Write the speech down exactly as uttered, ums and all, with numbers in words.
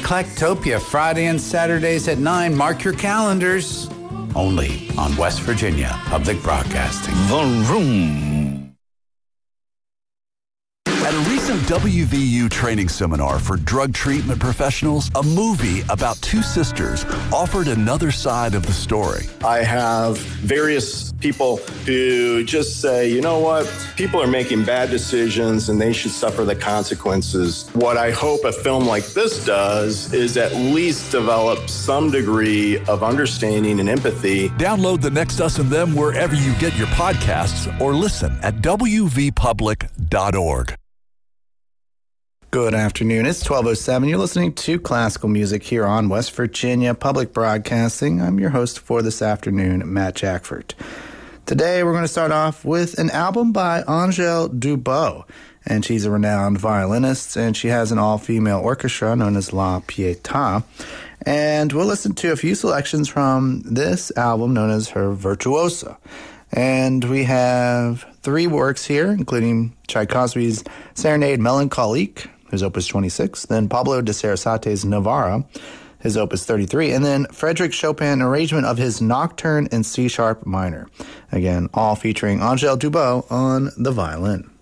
Eclectopia, Friday and Saturdays at nine. Mark your calendars. Only on West Virginia Public Broadcasting. Vroom. At a recent W V U training seminar for drug treatment professionals, a movie about two sisters offered another side of the story. I have various people who just say, you know what, people are making bad decisions and they should suffer the consequences. What I hope a film like this does is at least develop some degree of understanding and empathy. Download The Next Us and Them wherever you get your podcasts or listen at w v public dot org. Good afternoon. It's twelve oh seven. You're listening to classical music here on West Virginia Public Broadcasting. I'm your host for this afternoon, Matt Jackford. Today, we're going to start off with an album by Angèle Dubos, and she's a renowned violinist, and she has an all-female orchestra known as La Pietà. And we'll listen to a few selections from this album known as her Virtuosa. And we have three works here, including Tchaikovsky's Serenade Melancholique, his opus twenty-six, then Pablo de Sarasate's Navarra, his opus thirty-three, and then Frédéric Chopin arrangement of his Nocturne in C-sharp minor. Again, all featuring Angèle Dubos on the violin.